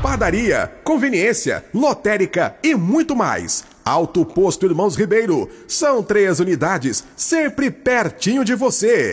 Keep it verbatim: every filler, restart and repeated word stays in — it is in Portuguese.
padaria, conveniência, lotérica e muito mais. Alto Posto Irmãos Ribeiro. São três unidades, sempre pertinho de você.